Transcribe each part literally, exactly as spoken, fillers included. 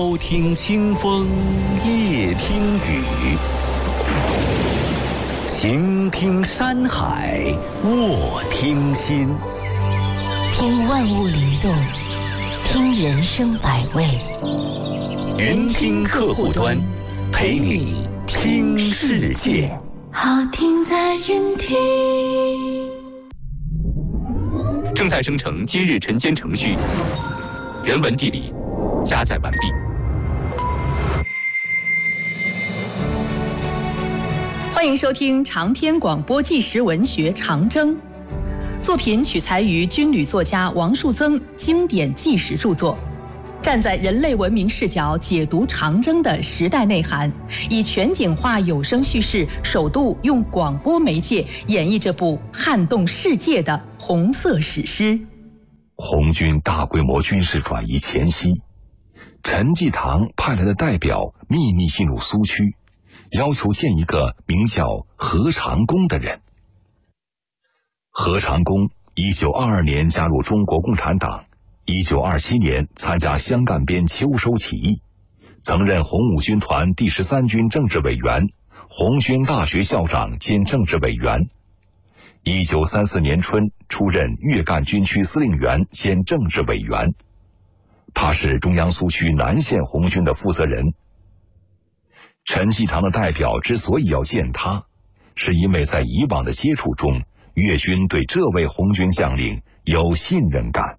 朝听清风，夜听雨，行听山海，卧听心。 听万物灵动，听人生百味。 云听客户端，陪你听世界。 好听在云听。 正在生成今日晨间程序，人文地理加载完毕。 欢迎收听长篇广播纪实文学《长征》，作品取材于军旅作家王树增经典纪实著作，站在人类文明视角解读长征的时代内涵，以全景化有声叙事，首度用广播媒介演绎这部撼动世界的红色史诗。 红军大规模军事转移前夕，陈济棠派来的代表秘密进入苏区，要求见一个名叫何长工的人。何长工一九二二年加入中国共产党，一九二七年参加湘赣边秋收起义，曾任红五军团第十三军政治委员、红军大学校长兼政治委员。一九三四年春出任粤赣军区司令员兼政治委员，他是中央苏区南线红军的负责人。陈济棠的代表之所以要见他，是因为在以往的接触中，粤军对这位红军将领有信任感。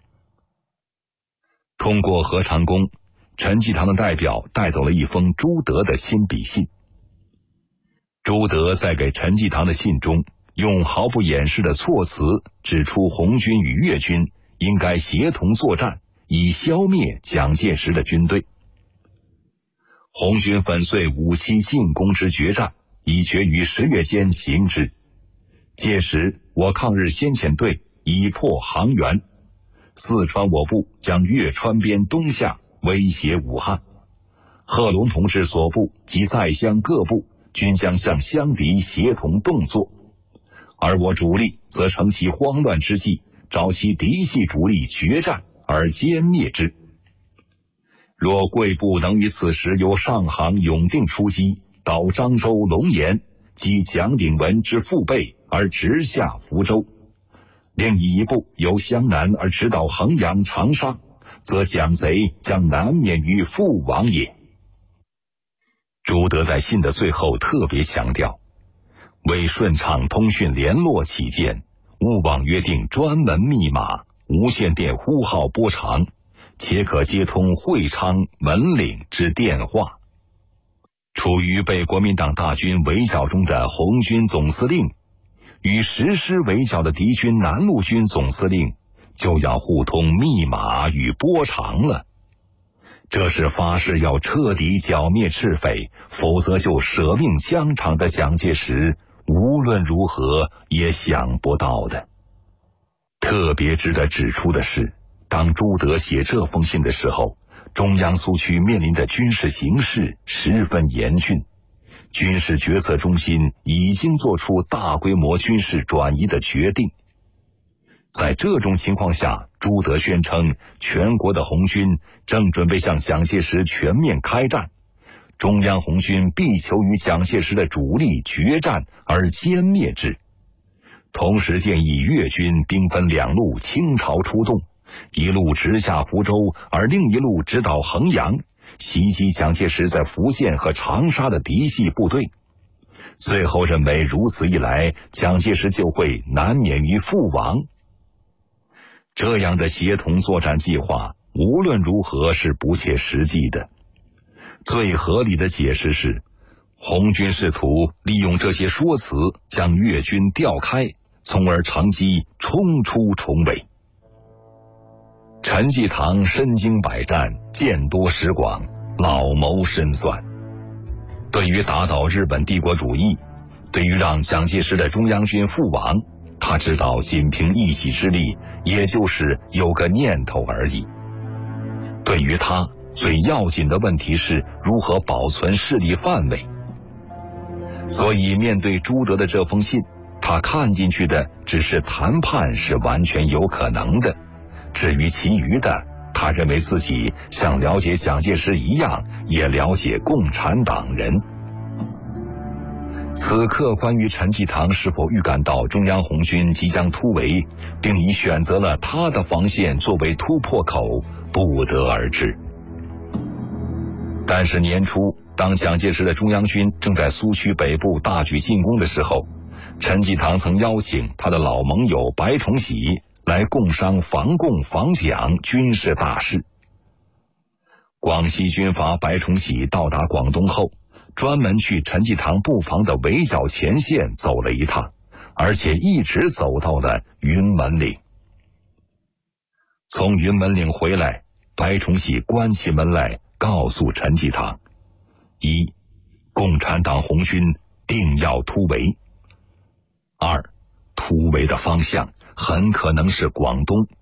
通过何长工，陈济棠的代表带走了一封朱德的亲笔信。朱德在给陈济棠的信中，用毫不掩饰的措辞指出红军与粤军应该协同作战，以消灭蒋介石的军队。红军粉碎五七进攻之决战已决于十月间行之，届时我抗日先遣队已破杭源，四川我部将越川边东下，威胁武汉。贺龙同志所部及在湘各部均将向湘敌协同动作，而我主力则乘其慌乱之际，找其嫡系主力决战而歼灭之。若贵部能于此时由上杭永定出击，到漳州龙岩及蒋鼎文之父辈而直下福州，另以一部由湘南而直捣衡阳长沙，则蒋贼将难免于覆亡也。朱德在信的最后特别强调，为顺畅通讯联络起见，勿忘约定专门密码，无线电呼号波长，且可接通会昌、文岭之电话。处于被国民党大军围剿中的红军总司令与实施围剿的敌军南路军总司令就要互通密码与波长了。这是发誓要彻底剿灭赤匪，否则就舍命疆场的蒋介石无论如何也想不到的。特别值得指出的是，当朱德写这封信的时候，中央苏区面临的军事形势十分严峻，军事决策中心已经做出大规模军事转移的决定。在这种情况下，朱德宣称全国的红军正准备向蒋介石全面开战，中央红军必求与蒋介石的主力决战而歼灭之。同时建议粤军兵分两路倾巢出动，一路直下福州，而另一路直捣衡阳，袭击蒋介石在福建和长沙的嫡系部队。最后认为如此一来，蒋介石就会难免于覆亡。这样的协同作战计划无论如何是不切实际的。最合理的解释是，红军试图利用这些说辞将粤军调开，从而乘机冲出重围。陈济棠身经百战，见多识广，老谋深算。对于打倒日本帝国主义，对于让蒋介石的中央军覆亡，他知道仅凭一己之力也就是有个念头而已。对于他最要紧的问题是如何保存势力范围。所以面对朱德的这封信，他看进去的只是谈判是完全有可能的，至于其余的他认为自己像了解蒋介石一样，也了解共产党人。此刻关于陈济棠是否预感到中央红军即将突围，并已选择了他的防线作为突破口，不得而知。但是年初，当蒋介石的中央军正在苏区北部大举进攻的时候，陈济棠曾邀请他的老盟友白崇禧来共商防共防蒋军事大事。广西军阀白崇禧到达广东后，专门去陈济棠布防的围剿前线走了一趟，而且一直走到了云门岭。从云门岭回来，白崇禧关起门来告诉陈济棠：一，共产党红军定要突围；二，突围的方向很可能是广东。